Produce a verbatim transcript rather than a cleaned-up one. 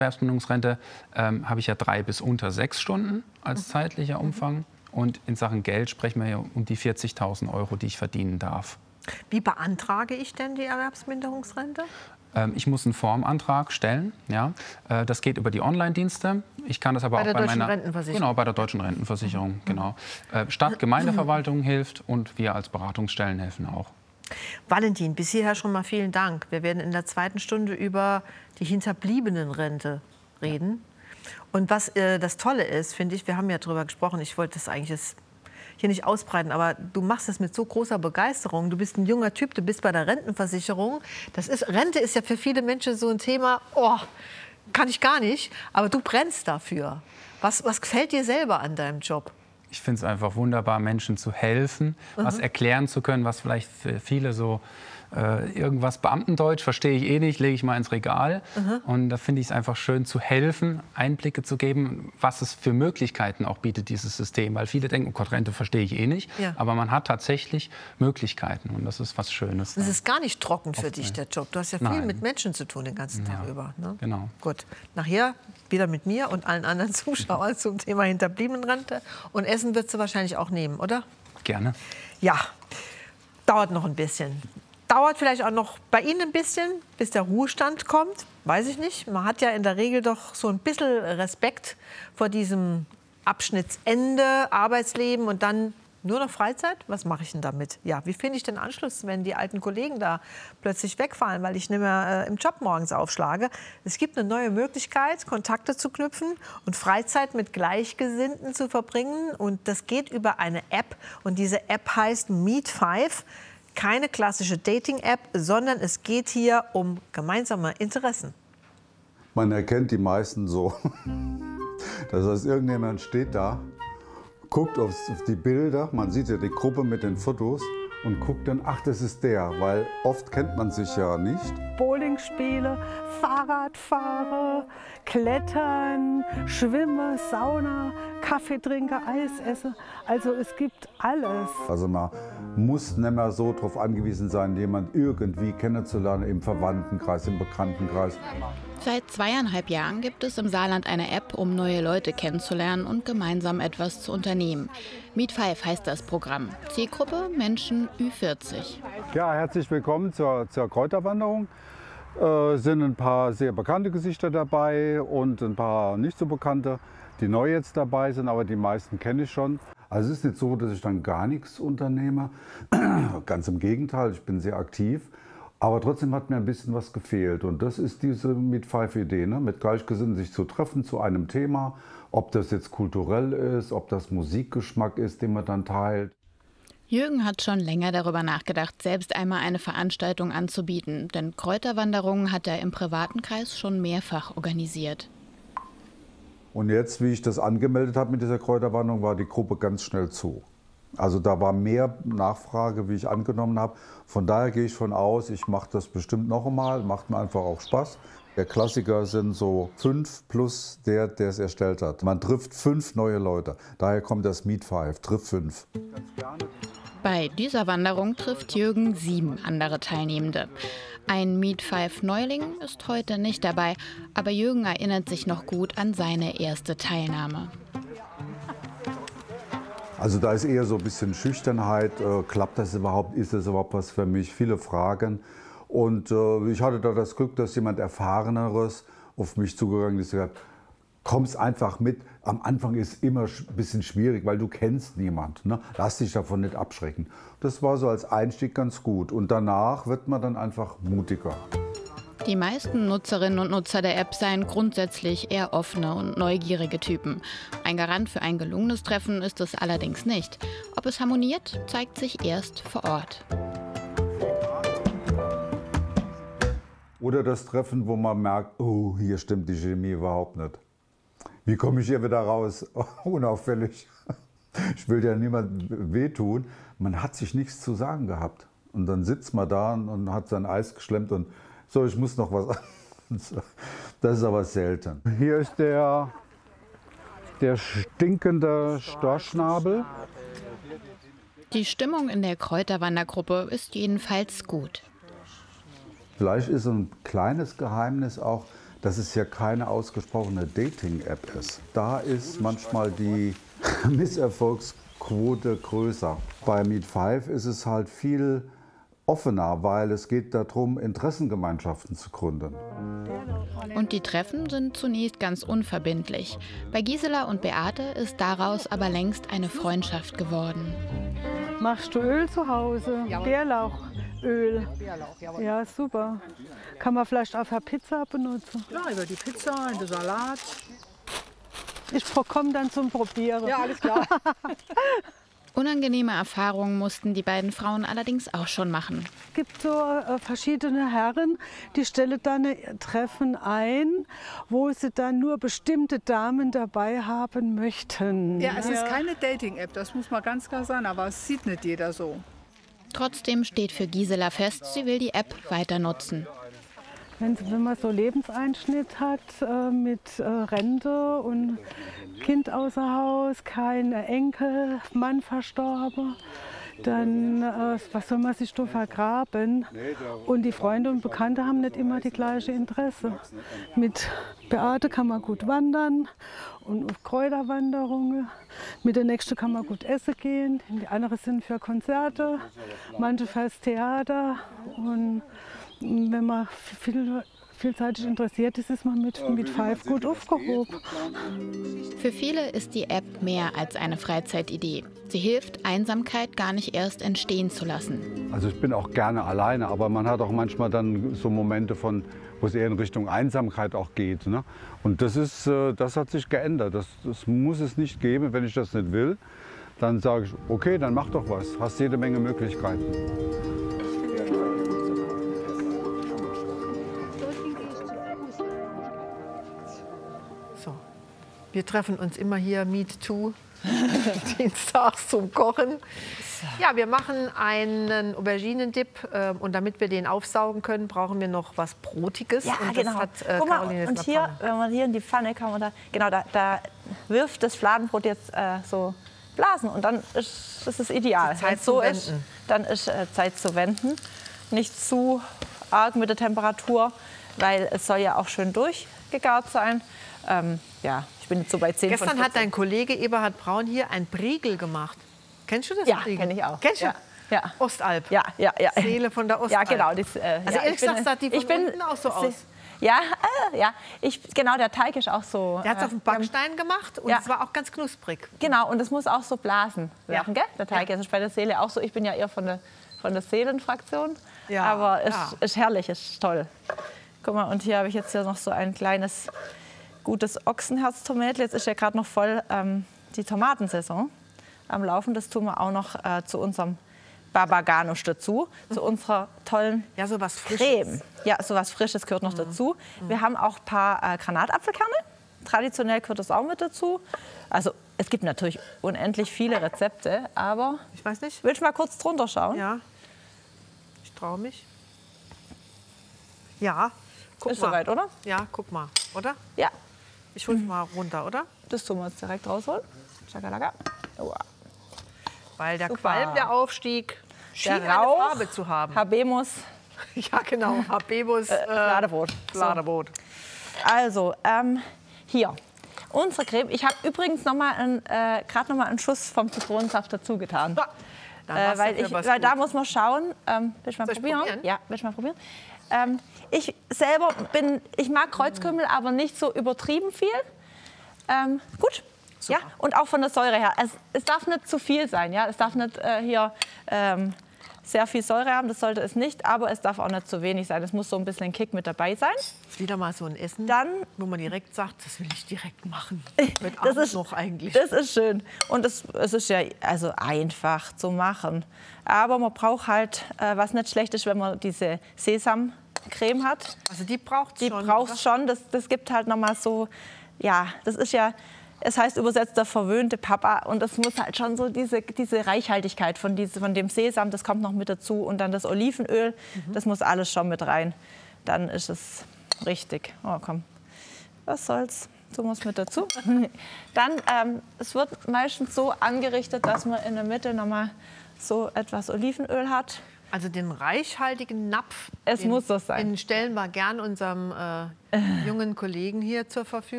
Erwerbsminderungsrente ähm, habe ich ja drei bis unter sechs Stunden als zeitlicher Umfang. Und in Sachen Geld sprechen wir ja um die vierzigtausend Euro, die ich verdienen darf. Wie beantrage ich denn die Erwerbsminderungsrente? Ähm, ich muss einen Formantrag stellen. Ja. Äh, das geht über die Online-Dienste. Ich kann das aber bei auch der bei deutschen meiner Rentenversicherung. Genau, bei der deutschen Rentenversicherung. Mhm. Genau. Äh, Stadt, Gemeindeverwaltung hilft und wir als Beratungsstellen helfen auch. Valentin, bis hierher schon mal vielen Dank. Wir werden in der zweiten Stunde über die Hinterbliebenenrente reden. Und was äh, das Tolle ist, finde ich, wir haben ja darüber gesprochen, ich wollte das eigentlich jetzt hier nicht ausbreiten, aber du machst das mit so großer Begeisterung. Du bist ein junger Typ, du bist bei der Rentenversicherung. Das ist, Rente ist ja für viele Menschen so ein Thema, oh, kann ich gar nicht, aber du brennst dafür. Was, was gefällt dir selber an deinem Job? Ich finde es einfach wunderbar, Menschen zu helfen, mhm. was erklären zu können, was vielleicht für viele so äh, irgendwas Beamtendeutsch verstehe ich eh nicht, lege ich mal ins Regal. Mhm. Und da finde ich es einfach schön zu helfen, Einblicke zu geben, was es für Möglichkeiten auch bietet, dieses System. Weil viele denken, oh Gott, Rente verstehe ich eh nicht. Ja. Aber man hat tatsächlich Möglichkeiten und das ist was Schönes. Das ist gar nicht trocken für dich, der Job. Du hast ja viel Nein. mit Menschen zu tun den ganzen Tag ja. über. Ne? Genau. Gut, nachher wieder mit mir und allen anderen Zuschauern zum Thema Hinterbliebenenrente. Und Essen wirst du wahrscheinlich auch nehmen, oder? Gerne. Ja, dauert noch ein bisschen. Dauert vielleicht auch noch bei Ihnen ein bisschen, bis der Ruhestand kommt. Weiß ich nicht. Man hat ja in der Regel doch so ein bisschen Respekt vor diesem Abschnittsende, Arbeitsleben und dann nur noch Freizeit? Was mache ich denn damit? Ja, wie finde ich den Anschluss, wenn die alten Kollegen da plötzlich wegfallen, weil ich nicht mehr äh, im Job morgens aufschlage? Es gibt eine neue Möglichkeit, Kontakte zu knüpfen und Freizeit mit Gleichgesinnten zu verbringen. Und das geht über eine App. Und diese App heißt Meet Five. Keine klassische Dating-App, sondern es geht hier um gemeinsame Interessen. Man erkennt die meisten so. Das heißt, irgendjemand steht da, guckt auf die Bilder, man sieht ja die Gruppe mit den Fotos und guckt dann, ach, das ist der, weil oft kennt man sich ja nicht. Bowling spiele, Fahrrad fahre, Klettern, Schwimme, Sauna, Kaffee trinke, Eis esse. Also es gibt alles. Also man muss nicht mehr so darauf angewiesen sein, jemanden irgendwie kennenzulernen im Verwandtenkreis, im Bekanntenkreis. Seit zweieinhalb Jahren gibt es im Saarland eine App, um neue Leute kennenzulernen und gemeinsam etwas zu unternehmen. Meet Five heißt das Programm. Zielgruppe Menschen Ü vierzig. Ja, herzlich willkommen zur, zur Kräuterwanderung. Äh, sind ein paar sehr bekannte Gesichter dabei und ein paar nicht so bekannte, die neu jetzt dabei sind, aber die meisten kenne ich schon. Also es ist nicht so, dass ich dann gar nichts unternehme. Ganz im Gegenteil, ich bin sehr aktiv. Aber trotzdem hat mir ein bisschen was gefehlt. Und das ist diese Meet Five-Idee, ne? Mit Gleichgesinnten sich zu treffen zu einem Thema. Ob das jetzt kulturell ist, ob das Musikgeschmack ist, den man dann teilt. Jürgen hat schon länger darüber nachgedacht, selbst einmal eine Veranstaltung anzubieten. Denn Kräuterwanderungen hat er im privaten Kreis schon mehrfach organisiert. Und jetzt, wie ich das angemeldet habe mit dieser Kräuterwanderung, war die Gruppe ganz schnell zu. Also da war mehr Nachfrage, wie ich angenommen habe. Von daher gehe ich von aus, ich mache das bestimmt noch einmal, macht mir einfach auch Spaß. Der Klassiker sind so fünf plus der, der es erstellt hat. Man trifft fünf neue Leute. Daher kommt das Meet Five, trifft fünf. Bei dieser Wanderung trifft Jürgen sieben andere Teilnehmende. Ein Meet Five Neuling ist heute nicht dabei, aber Jürgen erinnert sich noch gut an seine erste Teilnahme. Also da ist eher so ein bisschen Schüchternheit. Äh, klappt das überhaupt? Ist das überhaupt was für mich? Viele Fragen. Und äh, ich hatte da das Glück, dass jemand Erfahreneres auf mich zugegangen ist und gesagt hat, komm's einfach mit. Am Anfang ist immer ein bisschen schwierig, weil du kennst niemanden. Ne? Lass dich davon nicht abschrecken. Das war so als Einstieg ganz gut. Und danach wird man dann einfach mutiger. Die meisten Nutzerinnen und Nutzer der App seien grundsätzlich eher offene und neugierige Typen. Ein Garant für ein gelungenes Treffen ist es allerdings nicht. Ob es harmoniert, zeigt sich erst vor Ort. Oder das Treffen, wo man merkt, oh, hier stimmt die Chemie überhaupt nicht. Wie komme ich hier wieder raus? Unauffällig. Ich will ja niemandem wehtun. Man hat sich nichts zu sagen gehabt. Und dann sitzt man da und hat sein Eis geschlemmt und so, ich muss noch was. Das ist aber selten. Hier ist der, der stinkende Storchschnabel. Die Stimmung in der Kräuterwandergruppe ist jedenfalls gut. Vielleicht ist ein kleines Geheimnis auch, dass es hier keine ausgesprochene Dating-App ist. Da ist manchmal die Misserfolgsquote größer. Bei Meet Five ist es halt viel offener, weil es geht darum, Interessengemeinschaften zu gründen. Und die Treffen sind zunächst ganz unverbindlich. Bei Gisela und Beate ist daraus aber längst eine Freundschaft geworden. Machst du Öl zu Hause? Ja. Bärlauchöl. Bärlauch, jawohl. Ja, super. Kann man vielleicht auf der Pizza benutzen? Ja, über die Pizza, in den Salat. Ich komme dann zum Probieren. Ja, alles klar. Unangenehme Erfahrungen mussten die beiden Frauen allerdings auch schon machen. Es gibt so äh, verschiedene Herren, die stellen dann ein Treffen ein, wo sie dann nur bestimmte Damen dabei haben möchten. Ja, es ist keine Dating-App, das muss man ganz klar sagen, aber es sieht nicht jeder so. Trotzdem steht für Gisela fest, sie will die App weiter nutzen. Wenn, wenn man so Lebenseinschnitt hat äh, mit äh, Rente und Kind außer Haus, kein Enkel, Mann verstorben, dann äh, was soll man sich da vergraben? Und die Freunde und Bekannte haben nicht immer die gleiche Interesse. Mit Beate kann man gut wandern und auf Kräuterwanderungen. Mit der nächsten kann man gut essen gehen. Die anderen sind für Konzerte, manche fürs Theater. Und wenn man viel, vielseitig interessiert ist, ist man mit, mit Five gut aufgehoben. Für viele ist die App mehr als eine Freizeitidee. Sie hilft, Einsamkeit gar nicht erst entstehen zu lassen. Also ich bin auch gerne alleine, aber man hat auch manchmal dann so Momente, von, wo es eher in Richtung Einsamkeit auch geht. Ne? Und das, ist, das hat sich geändert. Das, das muss es nicht geben. Wenn ich das nicht will, dann sage ich, okay, dann mach doch was. Hast jede Menge Möglichkeiten. So, wir treffen uns immer hier, Meet Two, dienstags zum Kochen. Ja, wir machen einen Auberginendip äh, und damit wir den aufsaugen können, brauchen wir noch was Brotiges. Ja, und genau. Das hat, äh, Guck mal, Caroline und hier, wenn man hier in die Pfanne kann, man da, genau, da, da wirft das Fladenbrot jetzt äh, so Blasen und dann ist das ist ideal. Zeit Wenn es so zu ist, wenden. dann ist äh, Zeit zu wenden. Nicht zu arg mit der Temperatur, weil es soll ja auch schön durchgegart sein. Ähm, ja, ich bin jetzt so bei zehn von Gestern hat vierzehn. dein Kollege Eberhard Braun hier ein Briegel gemacht. Kennst du das? Ja, Briegel? kenne ich auch. Kennst du? Ja, ja. Ostalb. Ja, ja, ja. Seele von der Ja, Ostalb. genau. Das, äh, Also ja, ehrlich ich bin- gesagt, sah die von ich bin- unten auch so aus. Ja, äh, ja. Ich, genau, der Teig ist auch so. Der hat es äh, auf dem Backstein gemacht und ja. es war auch ganz knusprig. Genau, und es muss auch so Blasen werfen, Ja. gell? Der Teig. Ja. Das ist bei der Seele auch so. Ich bin ja eher von der, von der Seelenfraktion. Ja, Aber es ja. ist herrlich, es ist toll. Guck mal, und hier habe ich jetzt hier noch so ein kleines, gutes Ochsenherztomätchen. Jetzt ist ja gerade noch voll ähm, die Tomatensaison am Laufen. Das tun wir auch noch äh, zu unserem Baba Ganoush dazu, mhm. zu unserer tollen Ja, so was Frisches. Creme. Ja, so was Frisches gehört noch mhm. dazu. Wir haben auch ein paar äh, Granatapfelkerne. Traditionell gehört das auch mit dazu. Also es gibt natürlich unendlich viele Rezepte, aber Ich weiß nicht. willst du mal kurz drunter schauen? Ja. Ich traue mich. Ja. Guck Ist mal. soweit, oder? Ja, guck mal, oder? Ja, Ich hol's mal runter, oder? das tun wir jetzt direkt rausholen. Schakalaka. Aua. Weil der Super. Qualm, der Aufstieg, schien Der eine Rauch, Farbe zu haben. Habemus, Ja, genau. Habebus äh, Fladenbrot. Fladenbrot. Also, ähm, hier. Unsere Creme. Ich habe übrigens noch mal ein, äh, gerade noch mal einen Schuss vom Zitronensaft dazu getan. Ja, dann Äh, machst du weil für ich, was weil da gut. muss man schauen. Ähm, willst du mal Soll ich probieren? probieren? Ja, willst du mal probieren? Ähm, ich selber bin, ich mag Kreuzkümmel, aber nicht so übertrieben viel. Ähm, gut. Ja, und auch von der Säure her. Es, es darf nicht zu viel sein. Ja? Es darf nicht äh, hier ähm, sehr viel Säure haben, das sollte es nicht. Aber es darf auch nicht zu wenig sein. Es muss so ein bisschen Kick mit dabei sein. Ist wieder mal so ein Essen, Dann- wo man direkt sagt, das will ich direkt machen. Mit Das Abend ist noch eigentlich. Das ist schön. Und es, es ist ja also einfach zu machen. Aber man braucht halt, äh, was nicht schlecht ist, wenn man diese Sesamcreme hat. Also die braucht Die schon. brauchst schon. Das, das gibt halt nochmal so, ja, das ist ja, es heißt übersetzt der verwöhnte Papa. Und das muss halt schon so diese, diese Reichhaltigkeit von, diese, von dem Sesam, das kommt noch mit dazu. Und dann das Olivenöl, Mhm. das muss alles schon mit rein. Dann ist es richtig. Oh, komm, was soll's. So muss mit dazu. Dann, ähm, es wird meistens so angerichtet, dass man in der Mitte nochmal so etwas Olivenöl hat. Also den reichhaltigen Napf, Es den, muss das sein. den stellen wir gern unserem äh, jungen Kollegen hier zur Verfügung.